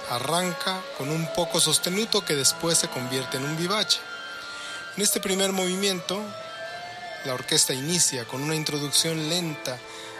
Arranca con un poco sostenuto que después se convierte en un vivace. En este primer movimiento, la orquesta inicia con una introducción lenta,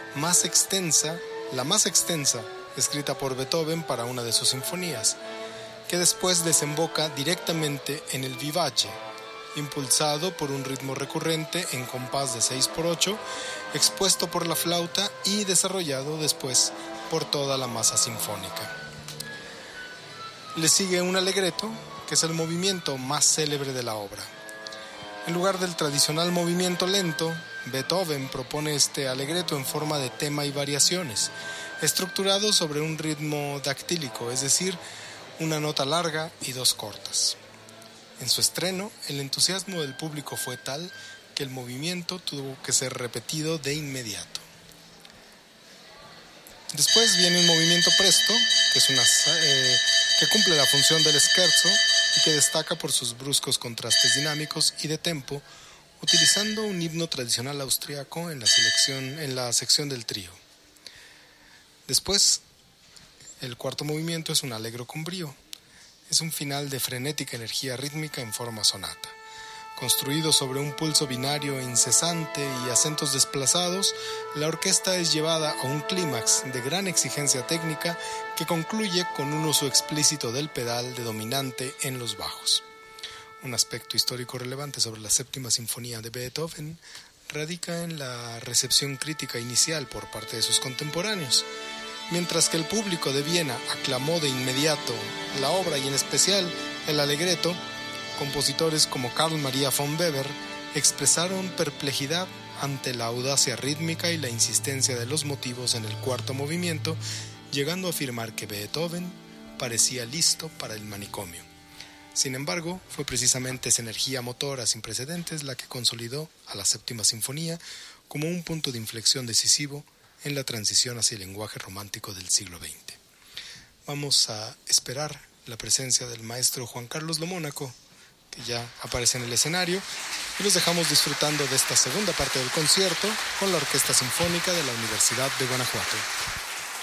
la más extensa, escrita por Beethoven para una de sus sinfonías, que después desemboca directamente en el vivace, impulsado por un ritmo recurrente en compás de 6/8, expuesto por la flauta y desarrollado después por toda la masa sinfónica. Le sigue un allegretto, que es el movimiento más célebre de la obra. En lugar del tradicional movimiento lento, Beethoven propone este allegretto en forma de tema y variaciones, estructurado sobre un ritmo dactílico, es decir, una nota larga y dos cortas. En su estreno, el entusiasmo del público fue tal que el movimiento tuvo que ser repetido de inmediato. Después viene un movimiento presto, que cumple la función del scherzo y que destaca por sus bruscos contrastes dinámicos y de tempo, utilizando un himno tradicional austriaco en la sección del trío. Después, el cuarto movimiento es un allegro con brío. Es un final de frenética energía rítmica en forma sonata. Construido sobre un pulso binario incesante y acentos desplazados, la orquesta es llevada a un clímax de gran exigencia técnica que concluye con un uso explícito del pedal de dominante en los bajos. Un aspecto histórico relevante sobre la séptima sinfonía de Beethoven radica en la recepción crítica inicial por parte de sus contemporáneos. Mientras que el público de Viena aclamó de inmediato la obra y en especial el allegretto, compositores como Carl Maria von Weber expresaron perplejidad ante la audacia rítmica y la insistencia de los motivos en el cuarto movimiento, llegando a afirmar que Beethoven parecía listo para el manicomio. Sin embargo, fue precisamente esa energía motora sin precedentes la que consolidó a la séptima sinfonía como un punto de inflexión decisivo en la transición hacia el lenguaje romántico del siglo XX. Vamos a esperar la presencia del maestro Juan Carlos Lo Mónaco, que ya aparece en el escenario, y los dejamos disfrutando de esta segunda parte del concierto con la Orquesta Sinfónica de la Universidad de Guanajuato.